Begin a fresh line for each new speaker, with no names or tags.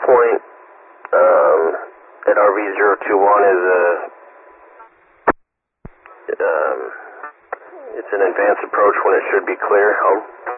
point at RV021 is it's an advanced approach when it should be clear. Home.